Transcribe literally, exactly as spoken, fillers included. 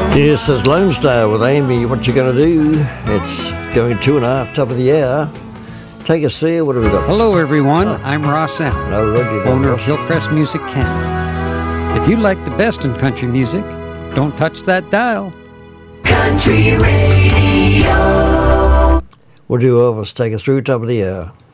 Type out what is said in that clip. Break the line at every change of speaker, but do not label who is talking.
Yes, it's Lonesdale with Amy. What you going to do? It's going two and a half, top of the hour. Take us there. What have we got?
Hello, everyone.
Oh.
I'm Ross Allen,
No, Roger,
owner of
Ross.
Hillcrest Music Canada. If you like the best in country music, don't touch that dial.
Country Radio.
We'll do Elvis. Take us through top of the hour.